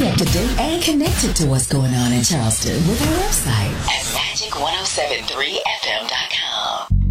Stay up to date and connected to what's going on in Charleston with our website at magic1073fm.com.